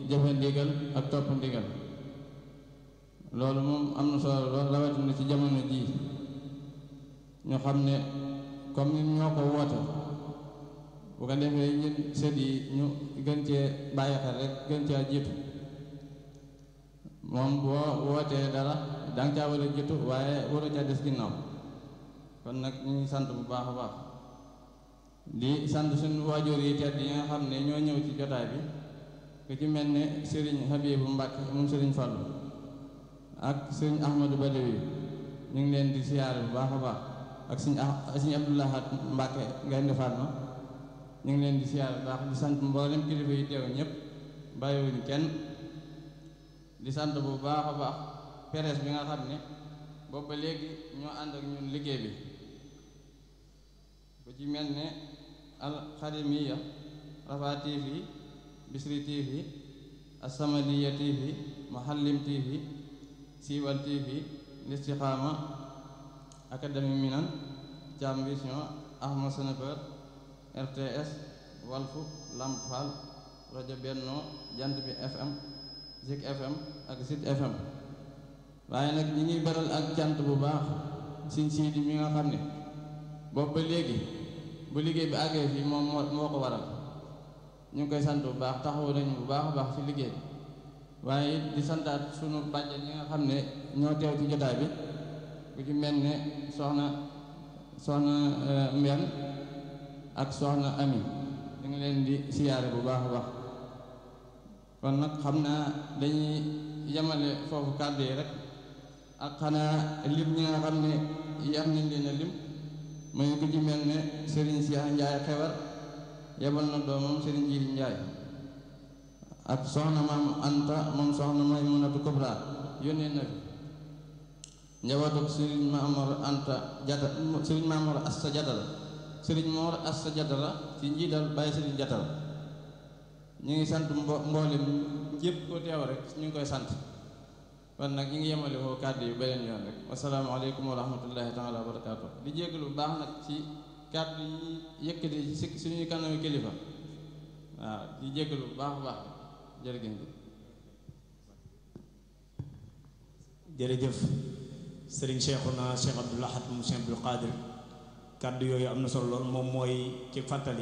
jëfe ndigal ak topp ndigal loolu moom am na solo loolu rawatina ci jamono jii ñu xam ne comme ni ñoo ko woote bu ko defee ñun sët yi ñu gën cee bàyyi xel rek gën cee jiitu moom boo wootee dara danga caa war a jiitu waaye waru ca des ginnaaw kon nag ñu ngi sant bu baax a baax di sant suñu waajur yi tedd yi nga xam ne ñoo ñëw ci jotaay bi ku ci mel ne Serigne Habibu Mbàkke moom Serigne Fallu ak Serigne Ahmadou Badawi ñu ngi leen di siyaare bu baax a baax ak Serigne Abdoulahat Mbàkke Gaynde Fatma ñu ngi leen di siyaare bu baax di sant mboolem kilifa yi teew ñëpp bàyyiwuñ kenn di sant bu baax a baax presse bi nga xam ne boobu ba léegi ñoo ànd ak ñun liggéey bi ku ci mel ne Al Xadimiya Rafa TV Bisri TV As-Samadiyya TV Muhallim TV Siiwal TV Listixaama Académie Minan Thiam Vision Ahmad Senefer RTS Walfu Lamp Fall rajo Benno Jant bi FM Zik FM ak Zit FM waaye nag ñi ngi beral ak cant bu baax Sëñ Siidi mi nga xam ne boobu ba léegi bu liggéey bi àggee fii moom moo ko waral ñu ngi koy sant bu baax taxawu nañu bu baax a baax ci liggéey bi waaye it di santaat sunu bàjjen ñi nga xam ne ñoo teew ci jotaay bi ku ci mel ne soxna Mbène ak soxna Ami ñu ngi leen di siyaare bu baax a baax kon nag xam naa dañuy yemale foofu kàddu yi rek ak xanaa lim ñi nga xam ne yar nañ leen a lim mooy ku ci mel ne Serigne Cheikh Ndiaye xewar yebal na doomam Serigne Jili Ndiaye ak soxna maam Anta moom soxna Maymunatu Kubra yónnee na fi njabootu Serigne Maamor Anta Jata Serigne Maamor Asta Jatala Serigne Mor Asta Jatala ci njiital Baye Serigne Jatala ñu ngi sant mboolem ñépp ko teew rek ñu ngi koy sant kon nag ñu ngi yemale foofu kàddu yi beneen yoon rek wasalaamaaleykum wa rahmatullahi taala wa barakaatu di jéggalu bu baax nag ci kàddu yi yëkkati ci suñuy kanami kilifa waaw di jéggalu bu baax a baax jërëgéen jërëjëf Serigne Cheikhouna Cheikh Abdoul Ahad moom Cheikh Abdoul Qadir kàddu yooyu am na solo lool moom mooy ci fàttali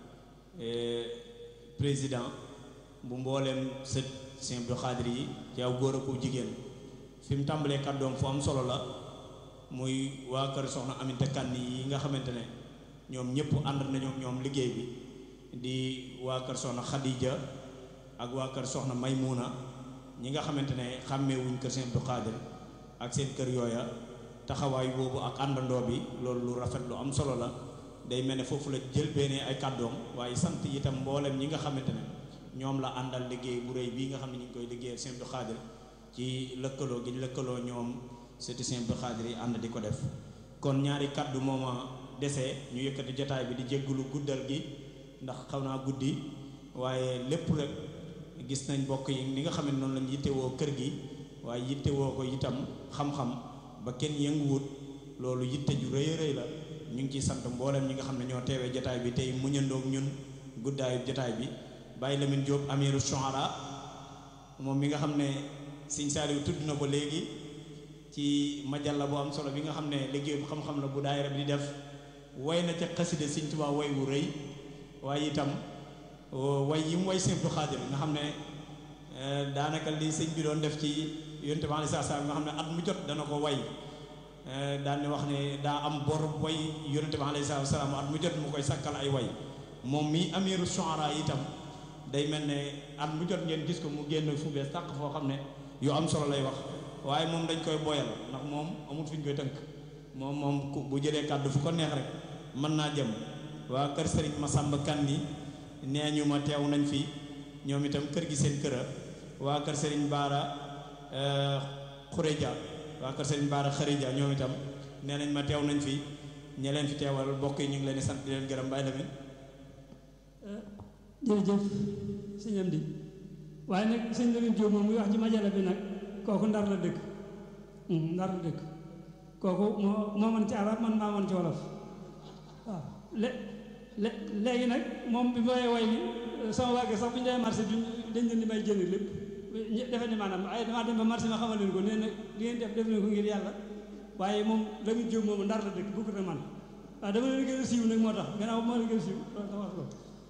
président bu mbooleem sët Cheikh Abdoul Qadir yi ci aw góor ak jigéen fi mu tàmbalee kàddoom fu am solo la muy waa kër soxna Aminta Kanni yi nga xamante ne ñoom ñëpp ànd nañu ñoom liggéey bi di waa kër soxna Khadija ak waa kër soxna Maymuna ñi nga xamante ne xàmmeewuñ kër Cheikh Abdoul Qadir ak seen kër yooya taxawaay boobu ak àndandoo bi loolu lu rafet lu am solo la day mel ne foofu la jël benn ay kàddoom waaye sant itam mboolem ñi nga xamante ne ñoom la àndal liggéey bu rëy bii nga xam ne ñu ngi koy liggéeyal Cheikh Abdoul Qadir ci lëkkaloo gi lëkkaloo ñoom sëti Cheikh Abdoul Qadir yi ànd di ko def kon ñaari kàddu mooma desee ñu yëkkati jotaay bi di jéggulu guddal gi ndax xaw naa guddi waaye lépp rek gis nañ bokk yi ni nga xam ne noonu lañ yittewoo kër gi waaye yittewoo ko itam xam-xam ba kenn yënguwut loolu yitte ju rëy a rëy la ñu ngi ciy sant mboolem ñi nga xam ne ñoo teewee jotaay bi tey muñandoog ñun guddaayu jotaay bi Baye Lamine Diop Amiru Shuara moom mi nga xam ne Sëñ Saaliw tudd na ko léegi ci majalla bu am solo bi nga xam ne liggéey bu xam-xam la bu daayira bi di def way na ca xasida Sëñ Tuubaa way wu rëy waaye itam way yi mu way Sëñ Abdoul Qadir nga xam ne daanaka li sëñ bi doon def ci yonte bi aleyhi salaam nga xam ne at mu jot dana ko way daan ne wax ne daa am bor way yonte bi aleyhi salaam at mu jot mu koy sàkkal ay way moom mi Amiru Shuara itam day mel ne at mu jot ngeen gis ko mu génn fu bees tàq foo xam ne yu am solo lay wax waaye moom dañ koy boyal ndax moom amul fi ñu koy tënk moom bu jëlee kàddu fu ko neex rek mën naa jëm waa kër Serigne Massamba Kanni nee ñu ma teew nañ fi ñoom itam kër gi seen këra waa kër Serigne Baara Xureja waa kër Serigne Baara Xarija ñoom itam nee nañ ma teew nañ fi ñe leen fi teewal bokk yi ñu ngi leen di sant di leen gërëm Baye Lamine jërëjëf sëñ Amdi waaye nag sëñ Lamine Diop moom muy wax ci majala bi nag kooku ndar la dëkk ndar la dëkk kooku moo man ci arab man maa man ci wolof waaw léegi nag moom bi may way ni sama wàgge sax bu ñu dee marché duñ dañ leen di may jënd lépp defe ne maanaam ay damaa dem ba marché ma xamal leen ko nee na li ngeen def leen ko ngir yàlla waaye moom Lamine Diop moomu Ndar la dëkk bokkut ak man waaw dama leen gën a siiw nag moo tax gannaaw moo leen gën a siiw loolu tax wax loolu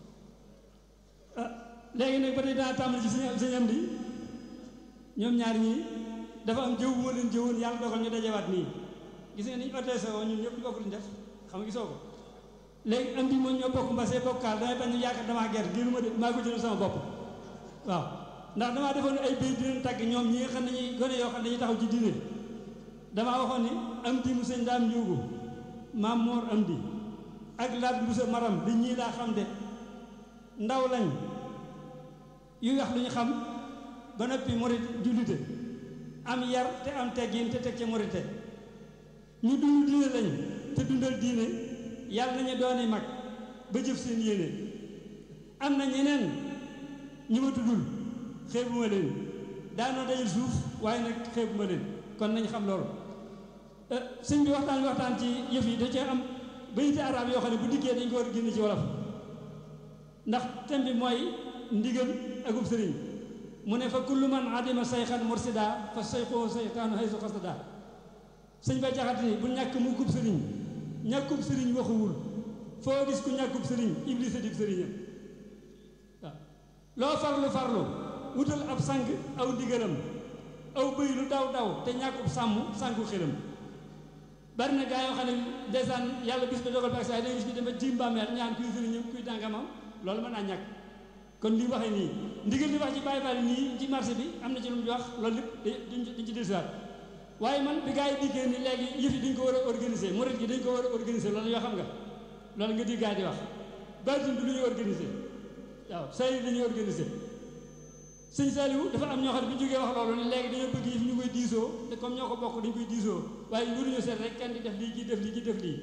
léegi nag ba tey daa tàmbali ci sëñ am di ñoom ñaar ñii dafa am jëw bu ma leen jëwoon yàlla dogal ñu dajewaat nii gis nga ni ñu otee soo ñun ñëpp ñu bokk duñ def xam nga gisoo ko léegi am di moom ñoo bokk mbasee bokkaal damay bañ ñu yaakaar damaa gerte génnu ma de maa ko jël sama bopp waaw ndax damaa defoon ay béy di leen tàgg ñoom ñi nga xam ne ñuy gone yoo xam ne dañuy taxaw ci diine damaa waxoon ni am di mu sëñ daam njuugu maam moor am di ak laat bu sa maram di ñii laa xam de ndaw lañ yu wax lu ñu xam ba noppi morit jullite am yar te am teggin te teg ca morite ñu dund diine lañ te dundal diine yàlla nañu dooni mag ba jëf seen yéene am na ñeneen ñi ma tuddul xeebuma leen daanoo dajul suuf waaye nag xeebuma leen kon nañ xam loolu sëñ bi waxtaan ci yëf yi da cee am bayiti arab yoo xam ne bu dikkee dañ ko war a génn ci wolof ndax thème bi mooy ndigal akub sëriñ mu ne fa kullu man adima sayxan mursida fa sayxoo saytaanu haysu xasada sëñ ba jaxat ni bu ñàkk mu kub sëriñ ñàkkub sëriñ waxuwul foo gis ku ñàkkub sëriñ iblis a dib sëriñam waaw loo farlu wutal ab sang aw ndigalam aw bëy lu daw te ñàkkub sàmm sànku xelam bari na gaa yoo xam ne ndeysaan yàlla bis ba dogal ba ak saa yi dañuy gis ñu dem ba tiim bàmmeel ñaan kuy sëriñam kuy dàngamam loolu mën naa ñàkk kon li waxee nii ndigal di wax ci bàyyi bàyyi nii ci marché bi am na ci lu mu wax loolu lépp dañ ci dellusiwaat waaye man bi gaa yi diggée ni léegi yëf yi dañ ko war a organiser murit gi dañ ko war a organiser loolu yoo xam nga loolu nga di gaa yi di wax baatin bi lu ñuy organiser waaw saa yi dañuy organiser sëñ Saliou dafa am ñoo xam ne bu ñu jógee wax loolu ne léegi dañoo bëgg yi fi ñu koy diisoo te comme ñoo ko bokk dañ koy diisoo waaye waruñu seet rek kenn di def lii kii def lii kii def lii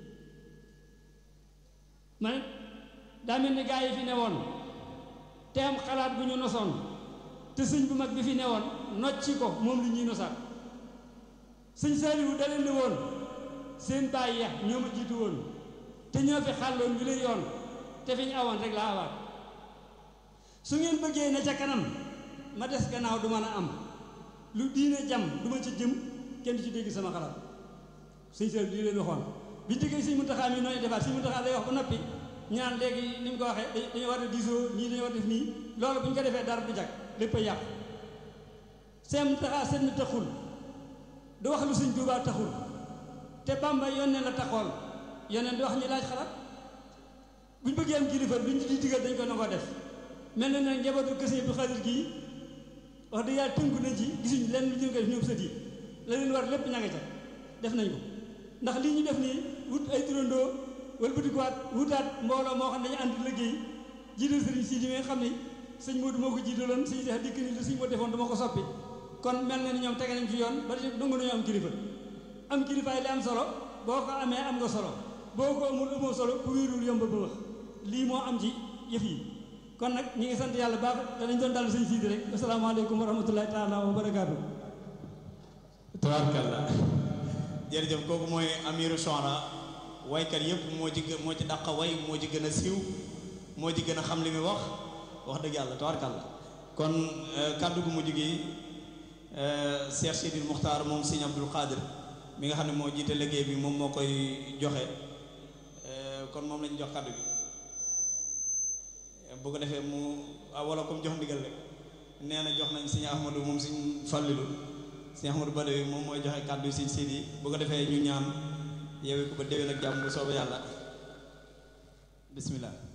man daa mel ni gaa yi fi newoon te am xalaat bu ñu nosoon te sëñ bu mag bi fi newoon nocci ko moom li ñuy nosaat sëñ Saliou da leen ne woon seen baay ya ñoo ma jiitu woon te ñoo fi xàlloon bi lay yoon te fi ñu awoon rek laa awaat su ngeen bëggee ne ca kanam ma des gannaaw du mën a am lu diine jam du ma ca jëm kenn du ci dégg sama xalaat sëñ Saliou di leen waxoon bi déggee sëñ Muntaxaa mi nooy defaat sëñ Muntaxaa day wax ba noppi ñaan léegi ni mu ko waxee dañoo war a diisoo ñii dañoo war a def nii loolu bu ñu ko defee dara du jag lépp a yàqu sëñ Muntaxaa seen na taxul du wax lu sëñ Tuubaa taxul te Bàmba yónnee la taxool yónnee di wax ñu laaj xalaat bu ñu bëggee am kilifa lu ñu di digal dañ ko nangoo def mel na ne njabootu kër Sëñ Abdou Khadir gii wax dëgg yàlla tënku nañ ci gisuñ lenn lu ñu ko def ñoom sët yi la leen war lépp ña nga ca def nañ ko ndax lii ñu def nii wut ay turandoo wala butikuwaat wutaat mbooloo moo xam ne dañu ànd liggéey jiital sëriñ si nga xam ni sëñ Modou moo ko jiitaloon sëñ Seex dikk ni lu sëñ Modou defoon dama ko soppi kon mel na ni ñoom tege nañ ci yoon ba dungu nañu am kilifa am kilifaay li am solo boo ko amee am nga solo boo ko amul amoo solo ku wéerul yomb ba wax lii moo am ci yëf yi kon nag ñi ngi sant yàlla baax te dañ doon dal sëñ Siidi rek asalaamaaleykum wa rahmatullahi taala wa barakaatu. tabaarkalla jërëjëf kooku mooy Amiru Shuara waykat yëpp moo ci dàq way moo ci gën a siiw moo ci gën a xam li muy wax dëgg yàlla tabaarkalla kon kàddu gu mujj gi Cheikh Sidil Muxtaar moom Sëñ Abdul Xaadir mi nga xam ne moo jiite liggéey bi moom moo koy joxe kon moom lañu jox kàddu gi bu ko defee mu wala comme jox ndigal rek nee na jox nañ Sëñ Ahmadou moom Sëñ Fallilu Sëñ Ahmadou Badawi moom mooy joxe kàddu yi Sëñ Sidi bu ko defee ñu ñaan yeewee ko ba déwén ak jàmm bu soobee yàlla bismillah